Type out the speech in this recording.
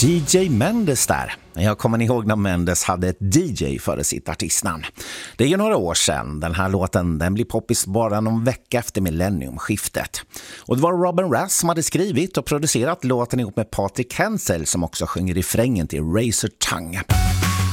DJ Mendes där. Jag kommer ihåg när Mendes hade ett DJ före sitt artistnamn. Det är ju några år sedan. Den här låten den blir poppis bara någon vecka efter millenniumskiftet. Och det var Robin Rass som hade skrivit och producerat låten ihop med Patrick Hensel som också sjunger refrängen till Razor Tongue.